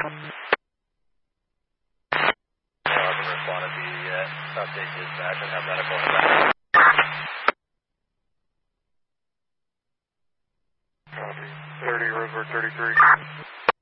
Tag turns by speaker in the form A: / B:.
A: Respond immediate, update dispatch and have medical in the back.
B: 30, Roseburg 33.